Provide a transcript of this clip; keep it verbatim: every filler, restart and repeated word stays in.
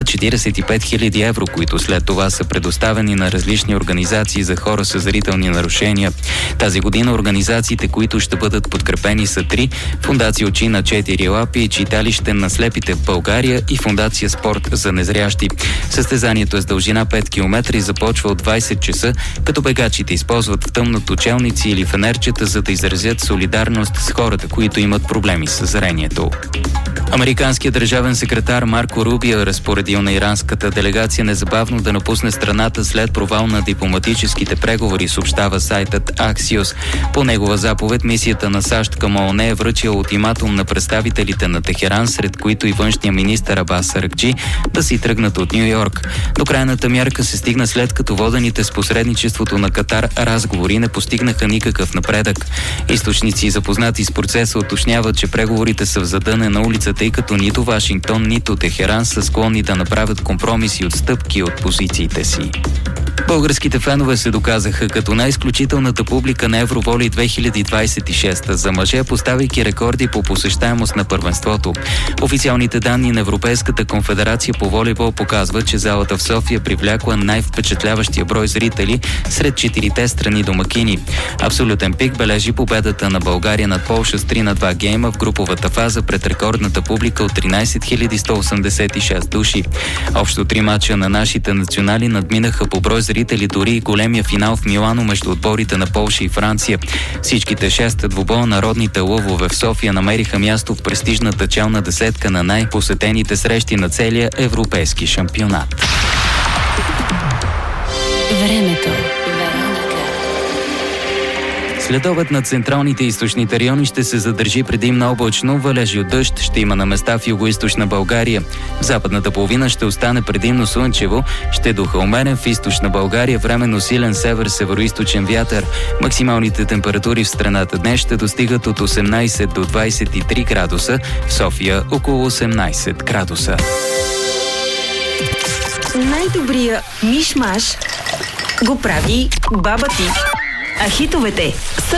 четиридесет и пет хиляди евро, които след това са предоставени на различни организации за хора с зрителни нарушения. Тази година организациите, които ще бъдат подкрепени, са три: Фондация Очи на четири лапи, Читалище на слепите в България и Фондация Спорт за незрящи. Състезанието е с дължина пет километра и започва от двайсет часа, като бегачите използват в тъмното челници или фенерчета, за да изразят солидарност с хората, които имат проблеми с зрението. Американският държавен секретар Марко Рубио е разпоредил на иранската делегация незабавно да напусне страната след провал на дипломатическите преговори, съобщава сайтът Axios. По негова заповед мисията на САЩ към ООН е връчила ултиматум на представителите на Техеран, сред които и външния министър Абас Аракчи, да си тръгнат от Ню Йорк. До крайната мярка се стигна след като водените с посредничеството на Катар разговори не постигнаха никакъв напредък. Източници, запознати с процеса, уточняват, че преговорите са в задънена улица, тъй като нито Вашингтон, нито Техеран са склонни да направят компромиси и отстъпки от позициите си. Българските фенове се доказаха като най-изключителната публика на Евроволей две хиляди двайсет и шеста за мъже, поставяйки рекорди по посещаемост на първенството. Официалните данни на Европейската конфедерация по волейбол показват, че залата в София привлякла най-впечатляващия брой зрители сред четирите страни домакини. Абсолютен пик бележи победата на България над Полша с три на два гейма в груповата фаза пред рекордната публика от тринайсет хиляди сто осемдесет и шест души. Общо три мача на нашите национали надминаха по брой зрители дори и големия финал в Милано между отборите на Полша и Франция. Всичките шест двубоя народните лъвове в София намериха място в престижната челна десетка на най-посетените срещи на целия европейски шампионат. Времето. Следобед над централните и източните райони ще се задържи предимно облачно, валежи от дъжд ще има на места в югоизточна България. В западната половина ще остане предимно слънчево, ще духа умерен в източна България, временно силен север-североизточен вятър. Максималните температури в страната днес ще достигат от осемнайсет до двайсет и три градуса, в София около осемнайсет градуса. Най-добрия миш-маш го прави баба ти. А хитовете са